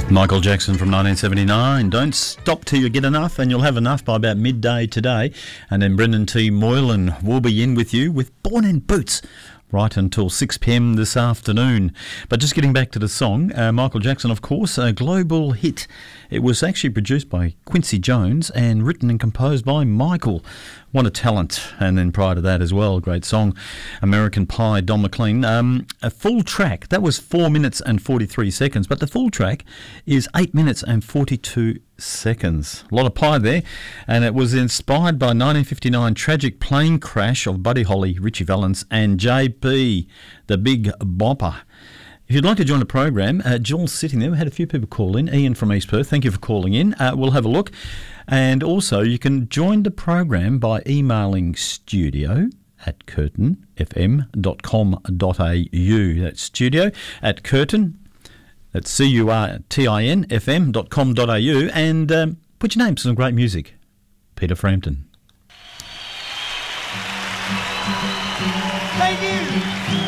Michael Jackson from 1979. Don't stop till you get enough, and you'll have enough by about midday today. And then Brendan T. Moylan will be in with you with Born in Boots right until 6 p.m. this afternoon. But just getting back to the song, Michael Jackson, of course, a global hit. It was actually produced by Quincy Jones and written and composed by Michael. What a talent. And then prior to that as well, great song, American Pie, Don McLean. A full track, that was 4 minutes and 43 seconds, but the full track is 8 minutes and 42 seconds. A lot of pie there. And it was inspired by 1959 tragic plane crash of Buddy Holly, Richie Valens and JP, the Big Bopper. If you'd like to join the program, Joel's sitting there. We had a few people call in. Ian from East Perth, thank you for calling in. We'll have a look. And also, you can join the program by emailing studio@curtinfm.com.au. That's studio@curtin, that's curtinfm.com.au. And put your name to some great music. Peter Frampton. Thank you.